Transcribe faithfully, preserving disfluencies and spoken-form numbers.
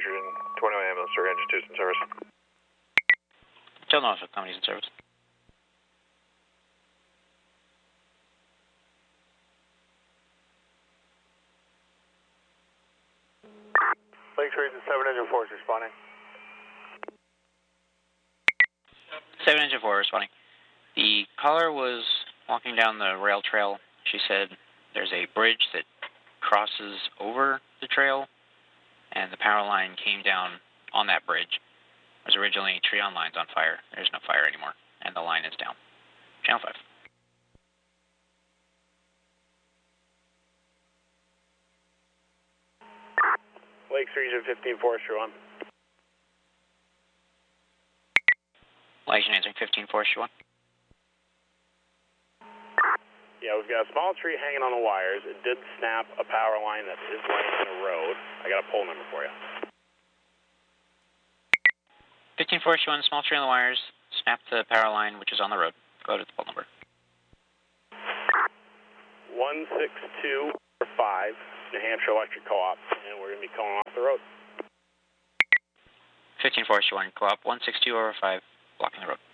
injured in twenty-one ambulance or engine two's in service. Tell Norfolk company's in service. Lakes Region seven Engine four is responding. seven Engine four responding. The caller was walking down the rail trail. She said there's a bridge that crosses over the trail, and the power line came down on that bridge. There was originally Treon lines on fire. There's no fire anymore, and the line is down. Channel five. Lakes Region fifteen Forestry one. Lakes answering fifteen Forestry one. Yeah, we've got a small tree hanging on the wires. It did snap a power line that is laying in the road. I got a pole number for you. fifteen Forestry one, small tree on the wires, snapped the power line, which is on the road. Go to the pole number. one six two five, New Hampshire Electric Co-op, and we're going to be calling off the road. fifteen Forestry one, co-op one six two over five, blocking the road.